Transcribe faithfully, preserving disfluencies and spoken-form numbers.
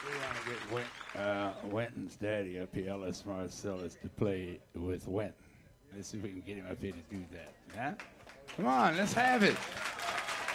We want to get Went, uh, Wenton's daddy up here, Ellis Marcellus, to play with Wenton. Let's see if we can get him up here to do that. Huh? Come on, let's have it.